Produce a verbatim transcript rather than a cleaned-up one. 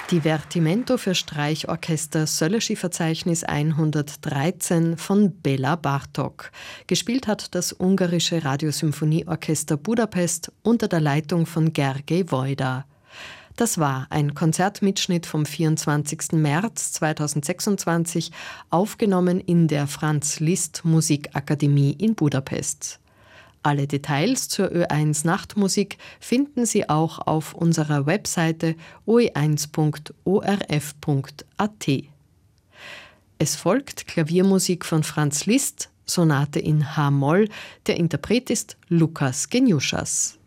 Divertimento für Streichorchester Szöllősi-Verzeichnis hundertdreizehn von Bela Bartók. Gespielt hat das ungarische Radiosymphonieorchester Budapest unter der Leitung von Gergely Wojda. Das war ein Konzertmitschnitt vom vierundzwanzigsten März zweitausendsechsundzwanzig, aufgenommen in der Franz Liszt Musikakademie in Budapest. Alle Details zur Ö eins Nachtmusik finden Sie auch auf unserer Webseite o e eins punkt o r f punkt a t. Es folgt Klaviermusik von Franz Liszt, Sonate in H-Moll. Der Interpret ist Lukas Geniuschas.